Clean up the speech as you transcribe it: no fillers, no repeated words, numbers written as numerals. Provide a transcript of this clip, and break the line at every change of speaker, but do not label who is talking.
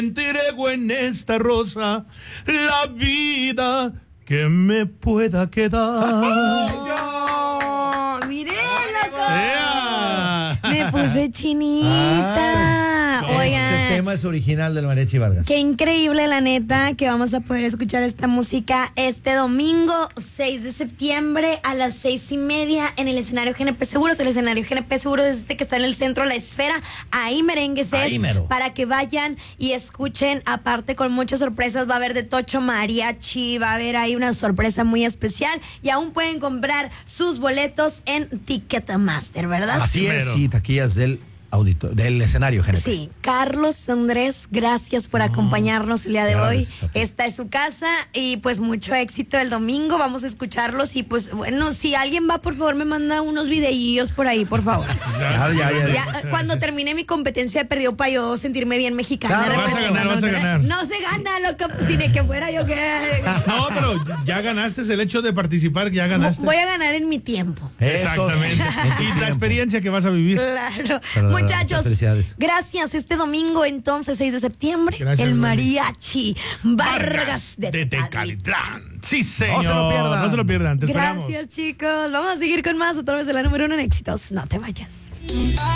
Entrego en esta rosa la vida que me pueda quedar.
¡Oh! ¡Mire, loco!
¡Ea!
Me puse chinita. Oigan,
Ese tema es original del Mariachi Vargas.
qué increíble, la neta, que vamos a poder escuchar esta música este domingo 6 de septiembre a las 6:30 en el escenario GNP Seguros. El escenario GNP Seguros es este que está en el centro de la esfera. Ahí merengues
Ahí
es
mero.
para que vayan y escuchen. Aparte, con muchas sorpresas, va a haber de Tocho Mariachi, va a haber ahí una sorpresa muy especial. Y aún pueden comprar sus boletos en Ticketmaster, ¿verdad?
Así es,
mero.
sí, taquillas del escenario GNP.
Sí, Carlos Andrés, gracias por acompañarnos el día de hoy.
Gracias a ti.
Esta es su casa y pues mucho éxito el domingo. Vamos a escucharlos y pues bueno, si alguien va, por favor, me manda unos videillos por ahí, por favor. Ya, cuando termine mi competencia he perdido para yo sentirme bien mexicana.
Claro,
vas a ganar, vas a ganar.
No se gana, loco, si de que fuera yo que...
No, pero ya ganaste el hecho de participar, ya ganaste.
Voy a ganar en mi tiempo.
Exactamente. Y la experiencia que vas a vivir.
Claro.
Pero,
Muchachos,
muchas felicidades.
Gracias. Este domingo, entonces, 6 de septiembre,
Gracias,
el
Mami.
Mariachi Vargas de
Tecalitlán.
Tecalitlán.
Sí, señor.
No se lo pierdan.
No se lo pierdan. Te esperamos.
Gracias, chicos. Vamos a seguir con más, otra vez de la número 1 en éxitos. No te vayas.